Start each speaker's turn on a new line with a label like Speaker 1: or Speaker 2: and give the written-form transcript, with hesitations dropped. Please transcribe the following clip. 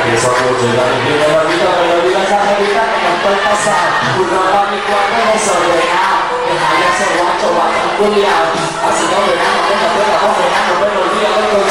Speaker 1: Esa noche la niña de la vida me la vida esa vida que no estoy pasado. Una pa' mi cuarto desordenado. Dejarle ese guacho, guacho, culiao. Así no verano, venga, venga, no verano, pero el día de